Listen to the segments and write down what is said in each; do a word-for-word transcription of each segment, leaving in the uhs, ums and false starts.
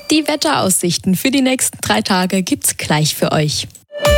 Die Wetteraussichten für die nächsten drei Tage gibt's gleich für euch.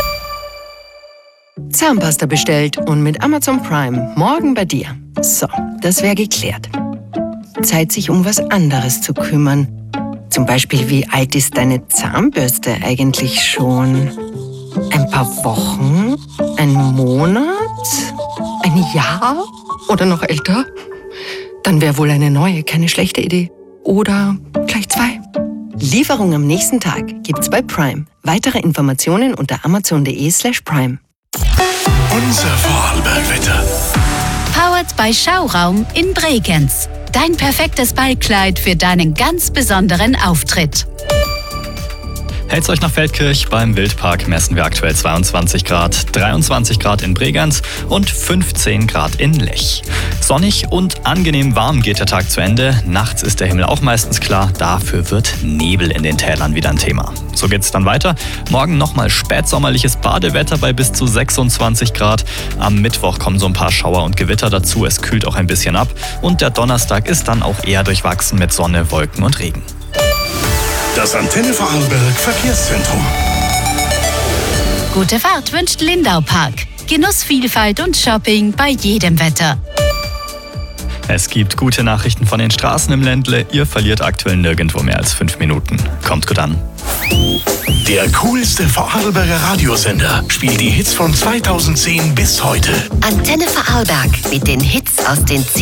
Zahnpasta bestellt und mit Amazon Prime morgen bei dir. So, das wäre geklärt. Zeit, sich um was anderes zu kümmern. Zum Beispiel, wie alt ist deine Zahnbürste eigentlich schon? Ein paar Wochen? Ein Monat? Ein Jahr? Oder noch älter? Dann wäre wohl eine neue keine schlechte Idee. Oder gleich zwei. Lieferung am nächsten Tag gibt's bei Prime. Weitere Informationen unter amazon.de slash prime. Unser Vorarlberg-Wetter. Powered by Schauraum in Bregenz. Dein perfektes Ballkleid für deinen ganz besonderen Auftritt. Hält's euch nach Feldkirch. Beim Wildpark messen wir aktuell zweiundzwanzig Grad, dreiundzwanzig Grad in Bregenz und fünfzehn Grad in Lech. Sonnig und angenehm warm geht der Tag zu Ende. Nachts ist der Himmel auch meistens klar. Dafür wird Nebel in den Tälern wieder ein Thema. So geht's dann weiter. Morgen nochmal spätsommerliches Badewetter bei bis zu sechsundzwanzig Grad. Am Mittwoch kommen so ein paar Schauer und Gewitter dazu. Es kühlt auch ein bisschen ab. Und der Donnerstag ist dann auch eher durchwachsen mit Sonne, Wolken und Regen. Das Antenne Vorarlberg Verkehrszentrum. Gute Fahrt wünscht Lindau Park. Genuss, Vielfalt und Shopping bei jedem Wetter. Es gibt gute Nachrichten von den Straßen im Ländle. Ihr verliert aktuell nirgendwo mehr als fünf Minuten. Kommt gut an. Der coolste Vorarlberger Radiosender spielt die Hits von zweitausendzehn bis heute. Antenne Vorarlberg mit den Hits aus den